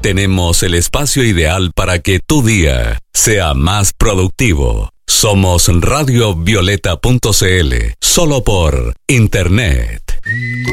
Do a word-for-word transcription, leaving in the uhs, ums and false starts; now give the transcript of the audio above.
tenemos el espacio ideal para que tu día sea más productivo. Somos radio violeta punto c l, solo por internet.